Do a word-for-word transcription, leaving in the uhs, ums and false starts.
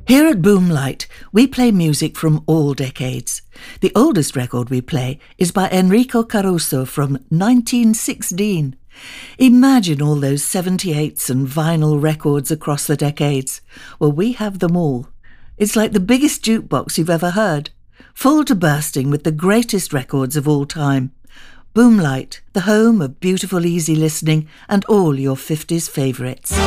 Here at Boomlight, we play music from all decades. The oldest record we play is by Enrico Caruso from nineteen sixteen. Imagine all those seventy-eights and vinyl records across the decades. Well, we have them all. It's like the biggest jukebox you've ever heard, full to bursting with the greatest records of all time. Boomlight, the home of beautiful easy listening and all your fifties favourites.